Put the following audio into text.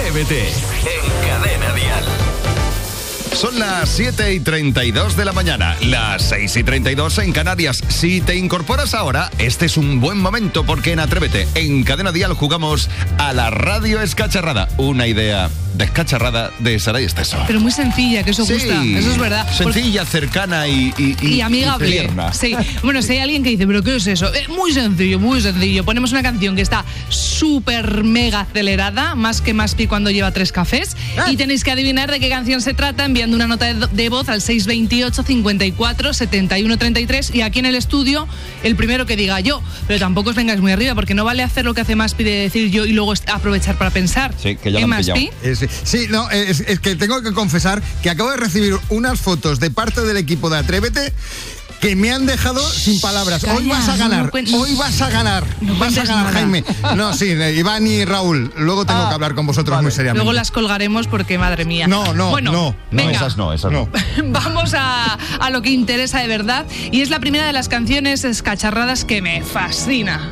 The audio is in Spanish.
Atrévete en Cadena Dial. Son las 7:32 de la mañana, las 6:32 en Canarias. Si te incorporas ahora, este es un buen momento porque en Atrévete, en Cadena Dial, jugamos a la radio escacharrada. Una idea descacharrada de Saray Esteso. Pero muy sencilla, que eso gusta, eso es verdad. Sencilla, cercana y amigable. tierna. Sí. Bueno, si hay alguien que dice, ¿pero qué es eso? Muy sencillo, muy sencillo. Ponemos una canción que está súper mega acelerada, más que Maspi cuando lleva 3 cafés, y tenéis que adivinar de qué canción se trata enviando una nota de voz al 628 54 71 33, y aquí en el estudio el primero que diga yo, pero tampoco os vengáis muy arriba porque no vale hacer lo que hace Maspi de decir yo y luego aprovechar para pensar. Sí, que ya lo han pillado. Sí, no, es que tengo que confesar que acabo de recibir unas fotos de parte del equipo de Atrévete que me han dejado sin palabras. Calla, hoy vas a ganar, hoy vas a ganar, vas a ganar, Jaime. No, sí, Iván y Raúl, luego tengo que hablar con vosotros muy seriamente. Luego las colgaremos porque, madre mía. No, venga, esas no. Vamos a lo que interesa de verdad, y es la primera de las canciones escacharradas que me fascina.